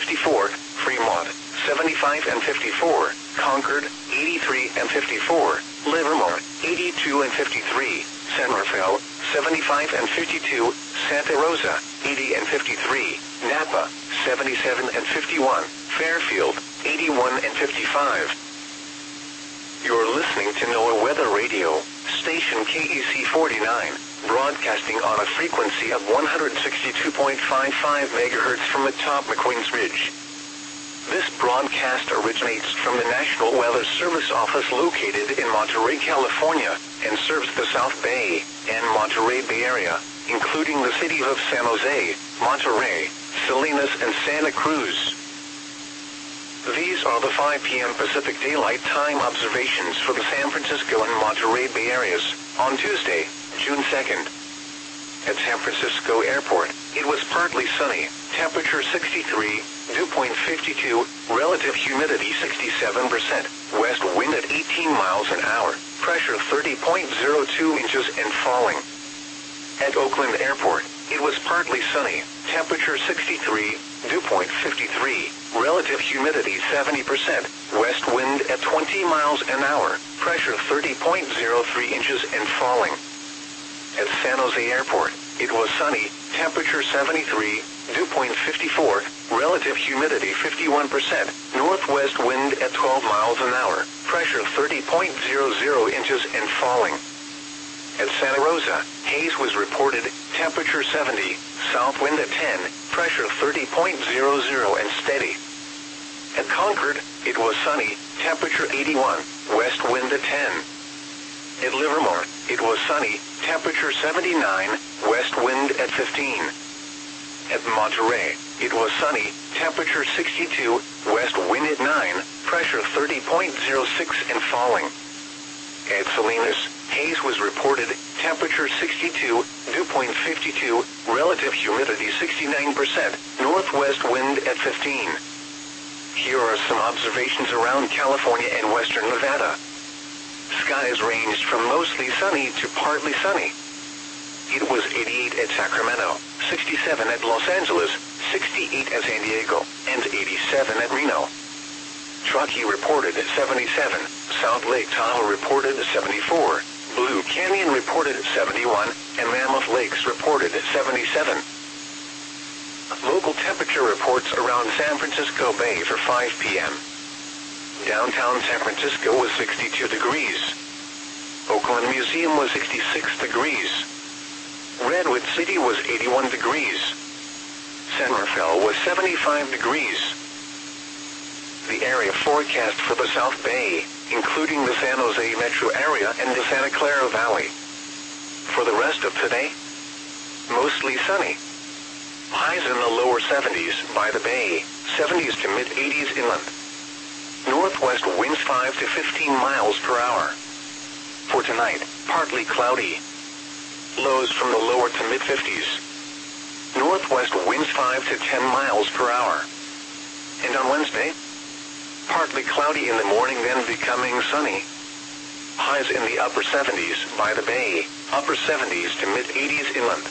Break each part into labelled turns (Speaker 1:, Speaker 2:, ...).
Speaker 1: 64, Fremont, 75 and 54, Concord, 83 and 54, Livermore, 82 and 53, San Rafael, 75 and 52, Santa Rosa, 80 and 53, Napa, 77 and 51, Fairfield, 81 and 55. You're listening to NOAA Weather Radio, station KEC 49, broadcasting on a frequency of 162.55 MHz from atop McQueen's Ridge. This broadcast originates from the National Weather Service office located in Monterey, California, and serves the South Bay and Monterey Bay Area, including the cities of San Jose, Monterey, Salinas, and Santa Cruz. These are the 5 p.m. Pacific Daylight Time observations for the San Francisco and Monterey Bay areas on Tuesday, June 2nd. At San Francisco Airport, it was partly sunny, temperature 63, dew point 52, relative humidity 67%, west wind at 18 miles an hour, pressure 30.02 inches and falling. At Oakland Airport, it was partly sunny, temperature 63, dew point 53, relative humidity 70%, west wind at 20 miles an hour, pressure 30.03 inches and falling. At San Jose Airport, it was sunny, temperature 73, dew point 54, relative humidity 51%, northwest wind at 12 miles an hour, pressure 30.00 inches and falling. At Santa Rosa, haze was reported, temperature 70, south wind at 10, pressure 30.00 and steady. At Concord, it was sunny, temperature 81, west wind at 10. At Livermore, it was sunny, temperature 79, west wind at 15. At Monterey, it was sunny, temperature 62, west wind at 9, pressure 30.06 and falling. At Salinas, haze was reported, temperature 62, dew point 52, relative humidity 69%, northwest wind at 15. Here are some observations around California and western Nevada. Skies ranged from mostly sunny to partly sunny. It was 88 at Sacramento, 67 at Los Angeles, 68 at San Diego, and 87 at Reno. Truckee reported 77, South Lake Tahoe reported 74, Blue Canyon reported 71, and Mammoth Lakes reported 77. Local temperature reports around San Francisco Bay for 5 p.m. Downtown San Francisco was 62 degrees. Oakland Museum was 66 degrees. Redwood City was 81 degrees. San Rafael was 75 degrees. The area forecast for the South Bay, including the San Jose metro area and the Santa Clara Valley. For the rest of today, mostly sunny. Highs in the lower 70s by the bay, 70s to mid-80s inland. Northwest winds 5 to 15 miles per hour. For tonight, partly cloudy. Lows from the lower to mid-50s. Northwest winds 5 to 10 miles per hour. And on Wednesday, partly cloudy in the morning, then becoming sunny. Highs in the upper 70s by the bay, upper 70s to mid-80s inland.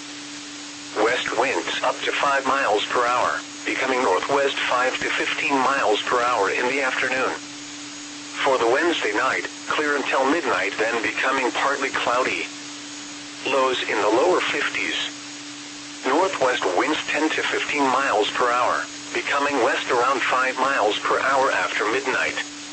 Speaker 1: West winds up to 5 miles per hour, becoming northwest 5 to 15 miles per hour in the afternoon. For the Wednesday night, clear until midnight, then becoming partly cloudy. Lows in the lower 50s. Northwest winds 10 to 15 miles per hour, becoming west around 5 miles per hour after midnight.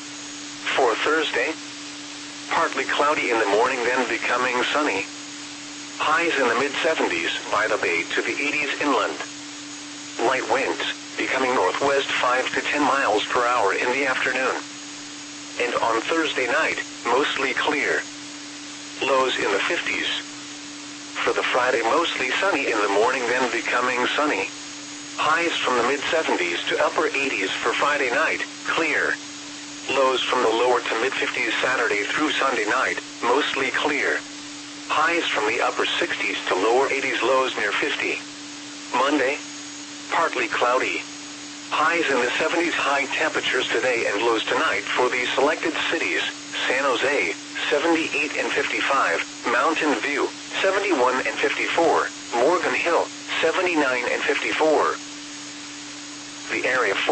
Speaker 1: For Thursday, partly cloudy in the morning, then becoming sunny. Highs in the mid-70s by the bay to the 80s inland. Light winds, becoming northwest 5 to 10 miles per hour in the afternoon. And on Thursday night, mostly clear. Lows in the 50s. For the Friday, mostly sunny in the morning, then becoming sunny. Highs from the mid-70s to upper 80s for Friday night, clear. Lows from the lower to mid-50s Saturday through Sunday night, mostly clear. Highs from the upper 60s to lower 80s, lows near 50. Monday, partly cloudy. Highs in the 70s, high temperatures today and lows tonight for the selected cities: San Jose, 78 and 55, Mountain View, 71 and 54, Morgan Hill, 79 and 54. The area